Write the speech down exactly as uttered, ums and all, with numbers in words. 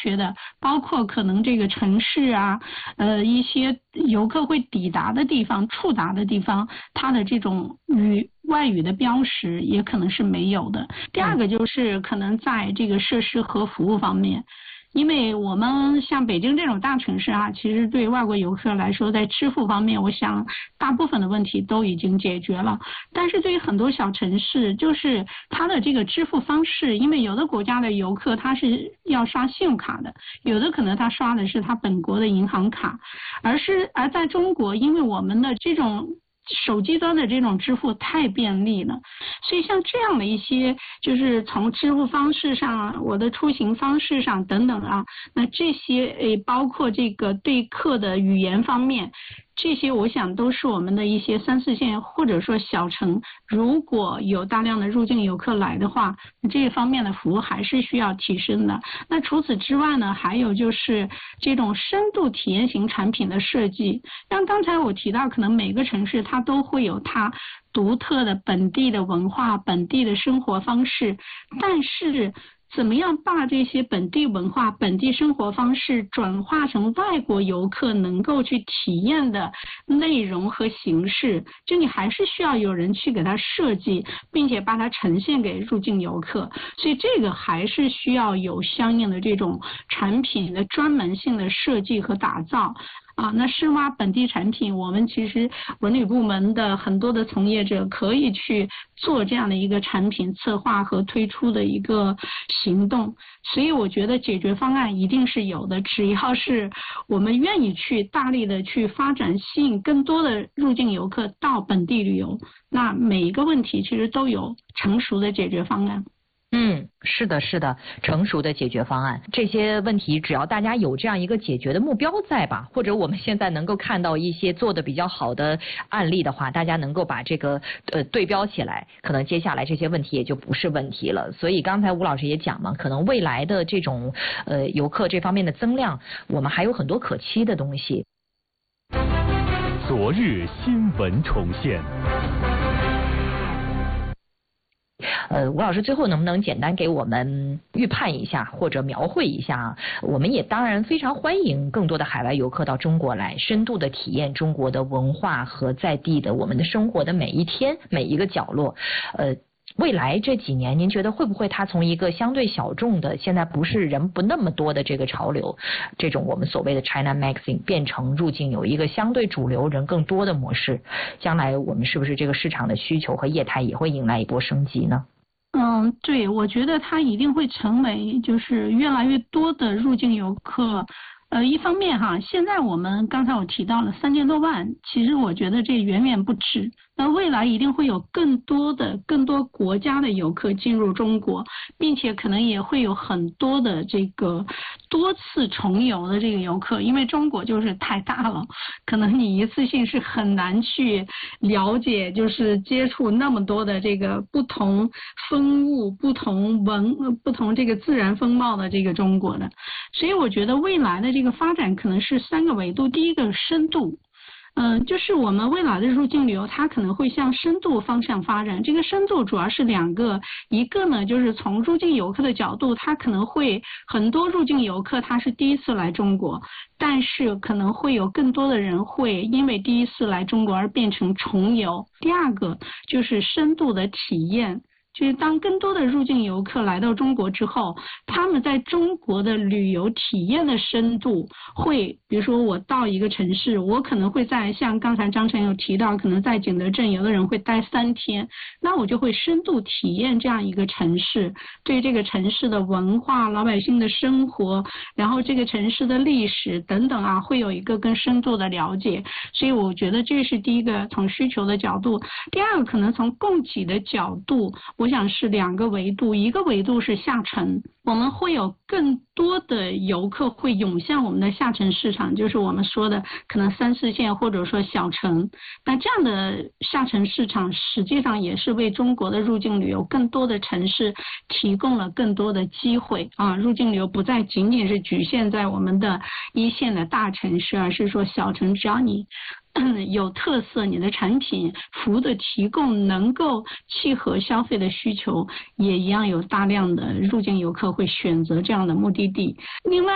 缺的，包括可能这个城市啊，呃一些游客会抵达的地方、触达的地方，它的这种语外语的标识也可能是没有的。第二个就是可能在这个设施和服务方面。因为我们像北京这种大城市啊，其实对外国游客来说，在支付方面，我想大部分的问题都已经解决了。但是对于很多小城市，就是它的这个支付方式，因为有的国家的游客他是要刷信用卡的，有的可能他刷的是他本国的银行卡，而是而在中国，因为我们的这种手机端的这种支付太便利了，所以像这样的一些就是从支付方式上、我的出行方式上等等啊，那这些诶包括这个对客的语言方面，这些我想都是我们的一些三四线或者说小城，如果有大量的入境游客来的话，这方面的服务还是需要提升的。那除此之外呢，还有就是这种深度体验型产品的设计，像刚才我提到，可能每个城市它都会有它独特的本地的文化、本地的生活方式，但是怎么样把这些本地文化、本地生活方式转化成外国游客能够去体验的内容和形式，就你还是需要有人去给它设计，并且把它呈现给入境游客，所以这个还是需要有相应的这种产品的专门性的设计和打造。啊，那深挖本地产品，我们其实文旅部门的很多的从业者可以去做这样的一个产品策划和推出的一个行动，所以我觉得解决方案一定是有的，只要是我们愿意去大力的去发展，吸引更多的入境游客到本地旅游，那每一个问题其实都有成熟的解决方案。 嗯，是的，是的，成熟的解决方案，这些问题只要大家有这样一个解决的目标在吧，或者我们现在能够看到一些做的比较好的案例的话，大家能够把这个呃对标起来，可能接下来这些问题也就不是问题了。所以刚才吴老师也讲嘛，可能未来的这种呃游客这方面的增量，我们还有很多可期的东西。 昨日新闻重现。 呃，吴老师最后能不能简单给我们预判一下或者描绘一下？我们也当然非常欢迎更多的海外游客到中国来，深度的体验中国的文化和在地的我们的生活的每一天每一个角落。呃，未来这几年，您觉得会不会它从一个相对小众的，现在不是人不那么多的这个潮流，这种我们所谓的 China Magazine 变成入境有一个相对主流人更多的模式？将来我们是不是这个市场的需求和业态也会迎来一波升级呢？ 嗯，对，我觉得它一定会成为就是越来越多的入境游客。呃，一方面哈，现在我们刚才我提到了三千多万，其实我觉得这远远不止。那未来一定会有更多的、更多国家的游客进入中国，并且可能也会有很多的这个多次重游的这个游客，因为中国就是太大了，可能你一次性是很难去了解，就是接触那么多的这个不同风物、不同文、不同这个自然风貌的这个中国的。所以我觉得未来的这个发展可能是三个维度，第一个深度。嗯、呃，就是我们未来的入境旅游，它可能会向深度方向发展。这个深度主要是两个，一个呢就是从入境游客的角度，它可能会很多入境游客他是第一次来中国，但是可能会有更多的人会因为第一次来中国而变成重游。第二个就是深度的体验。就是当更多的入境游客来到中国之后，他们在中国的旅游体验的深度会，比如说我到一个城市，我可能会在像刚才张晨有提到，可能在景德镇有的人会待三天，那我就会深度体验这样一个城市，对这个城市的文化、老百姓的生活，然后这个城市的历史等等啊，会有一个更深度的了解。所以我觉得这是第一个从需求的角度。第二个可能从供给的角度，我想是两个维度，一个维度是下沉，我们会有更多的游客会涌向我们的下沉市场，就是我们说的可能三四线或者说小城。那这样的下沉市场实际上也是为中国的入境旅游更多的城市提供了更多的机会啊！入境旅游不再仅仅是局限在我们的一线的大城市，而是说小城，只要你有特色，你的产品服务的提供能够契合消费的需求，也一样有大量的入境游客会选择这样的目的地。另外